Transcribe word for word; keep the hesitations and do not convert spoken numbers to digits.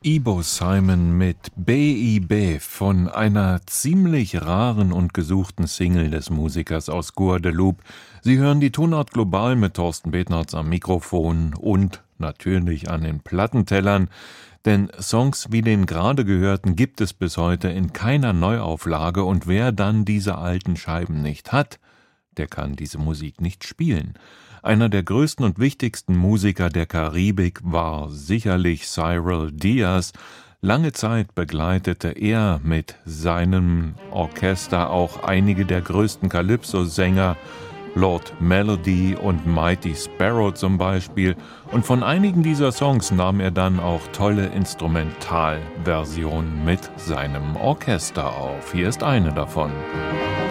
Ibo Simon mit B I B von einer ziemlich raren und gesuchten Single des Musikers aus Guadeloupe. Sie hören die Tonart Global mit Thorsten Betnerz am Mikrofon und natürlich an den Plattentellern. Denn Songs wie den gerade gehörten gibt es bis heute in keiner Neuauflage und wer dann diese alten Scheiben nicht hat, der kann diese Musik nicht spielen. Einer der größten und wichtigsten Musiker der Karibik war sicherlich Cyril Diaz. Lange Zeit begleitete er mit seinem Orchester auch einige der größten Calypso-Sänger, Lord Melody und Mighty Sparrow zum Beispiel. Und von einigen dieser Songs nahm er dann auch tolle Instrumentalversionen mit seinem Orchester auf. Hier ist eine davon.